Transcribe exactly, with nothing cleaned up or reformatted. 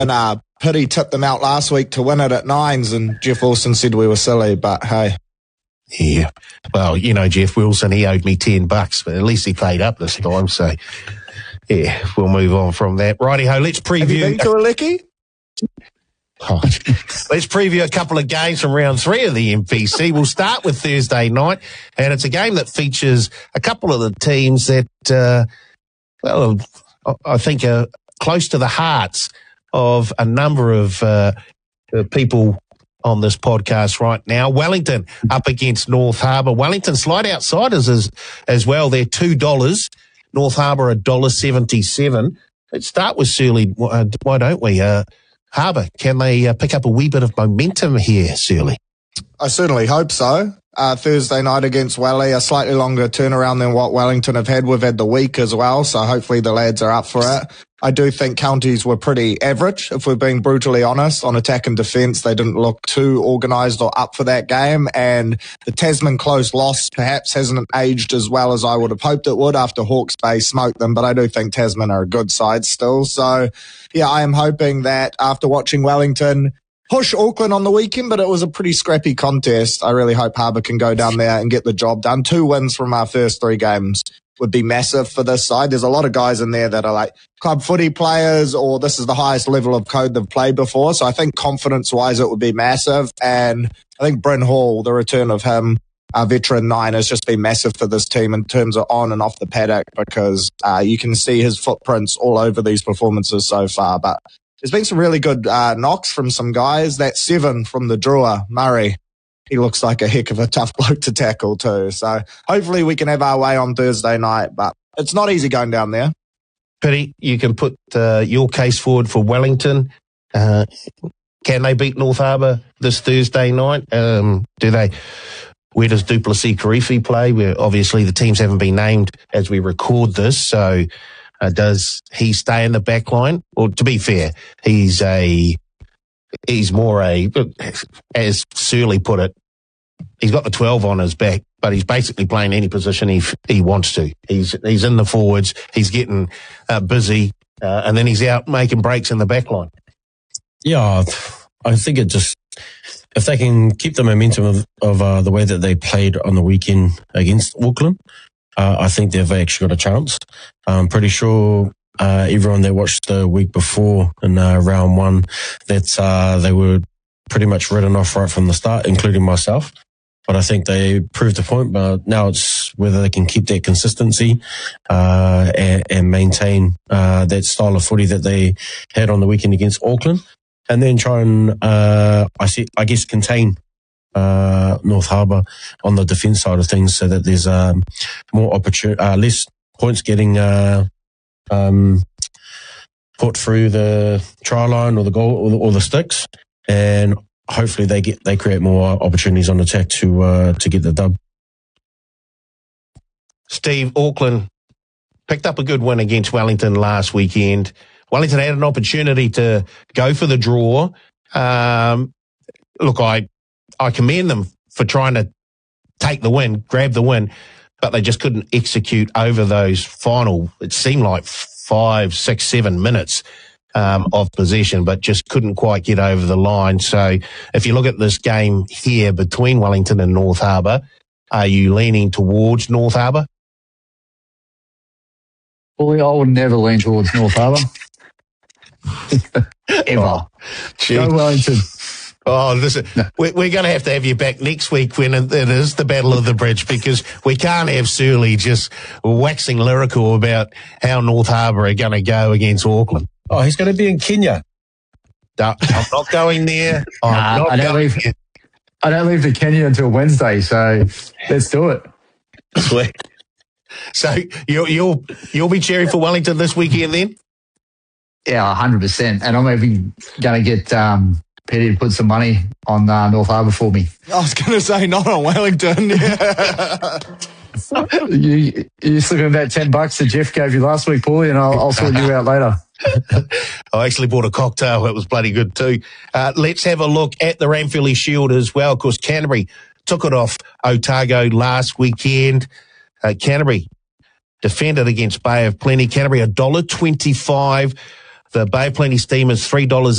And uh, Pity tipped them out last week to win it at nines, and Jeff Wilson said we were silly, but hey. Yeah. Well, you know, Jeff Wilson, he owed me ten bucks, but at least he paid up this time, so yeah, we'll move on from that. Righty-ho, let's preview. Have you been to a Licky? Oh, let's preview a couple of games from round three of the M P C. We'll start with Thursday night, and it's a game that features a couple of the teams that, uh, well, I think are close to the hearts of a number of uh, people on this podcast right now. Wellington up against North Harbour. Wellington slight outsiders as, as well. They're two dollars. North Harbour one dollar seventy-seven. Let's start with Surly. Why don't we? Uh, Harbour, can they uh, pick up a wee bit of momentum here, Surly? I certainly hope so. Uh, Thursday night against Welly, a slightly longer turnaround than what Wellington have had. We've had the week as well, so hopefully the lads are up for it. I do think counties were pretty average, if we're being brutally honest. On attack and defence, they didn't look too organised or up for that game, and the Tasman close loss perhaps hasn't aged as well as I would have hoped it would after Hawke's Bay smoked them, but I do think Tasman are a good side still. So, yeah, I am hoping that after watching Wellington push Auckland on the weekend, but it was a pretty scrappy contest. I really hope Harbour can go down there and get the job done. Two wins from our first three games would be massive for this side. There's a lot of guys in there that are like club footy players, or this is the highest level of code they've played before. So I think confidence-wise it would be massive. And I think Bryn Hall, the return of him, our veteran nine, has just been massive for this team in terms of on and off the paddock, because uh, you can see his footprints all over these performances so far. But there's been some really good uh, knocks from some guys. That seven from the Drua, Murray, he looks like a heck of a tough bloke to tackle too. So hopefully we can have our way on Thursday night, but it's not easy going down there. Pity, you can put uh, your case forward for Wellington. Uh, can they beat North Harbour this Thursday night? Um, do they? Where does Duplessis Karifi play? Where obviously the teams haven't been named as we record this, so uh, does he stay in the back line? Or to be fair, he's a he's more a, as Surly put it, he's got the twelve on his back, but he's basically playing any position he he wants to. He's he's in the forwards, he's getting uh, busy, uh, and then he's out making breaks in the back line. Yeah, I think it just, if they can keep the momentum of, of uh, the way that they played on the weekend against Auckland, uh, I think they've actually got a chance. I'm pretty sure uh, everyone that watched the week before in uh, round one, that uh, they were pretty much written off right from the start, including myself. But I think they proved the point. But now it's whether they can keep that consistency uh, and, and maintain uh, that style of footy that they had on the weekend against Auckland, and then try and uh, I see, I guess, contain uh, North Harbour on the defence side of things, so that there's um, more opportunity, uh, less points getting uh, um, put through the try line or the goal or the, or the sticks, and hopefully they get they create more opportunities on attack to uh, to get the dub. Steve, Auckland picked up a good win against Wellington last weekend. Wellington had an opportunity to go for the draw. Um, look, I I commend them for trying to take the win, grab the win, but they just couldn't execute over those final, it seemed like five, six, seven minutes um, of possession, but just couldn't quite get over the line. So if you look at this game here between Wellington and North Harbour, are you leaning towards North Harbour? Well, I would never lean towards North Harbour. Ever. Oh, Go Wellington. Oh, listen, no. we're, we're going to have to have you back next week when it is the Battle of the Bridge, because we can't have Surly just waxing lyrical about how North Harbour are going to go against Auckland. Oh, he's going to be in Kenya. No, I'm not going there. I'm nah, not I don't going leave. there. I don't leave to Kenya until Wednesday, so let's do it. Sweet. So you'll you'll you'll be cheering for Wellington this weekend then? Yeah, one hundred percent. And I'm even going to get um, Petty to put some money on uh, North Harbour for me. I was going to say not on Wellington. Yeah. you, you're just looking at that ten bucks that Jeff gave you last week, Paulie, and I'll, I'll sort you out later. I actually bought a cocktail. It was bloody good too. Uh, let's have a look at the Ranfurly Shield as well, because Canterbury took it off Otago last weekend. Uh, Canterbury defended against Bay of Plenty. Canterbury one dollar twenty-five. The Bay of Plenty Steamers three dollars